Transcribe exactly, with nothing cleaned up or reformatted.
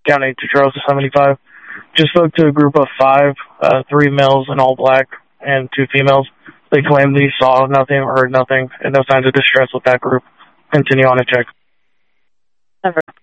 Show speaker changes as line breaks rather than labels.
County Tetros seventy-five. Just spoke to a group of five, uh, three males in all black and two females. They claimed they saw nothing or heard nothing and no signs of distress with that group. Continue on a check.
Never.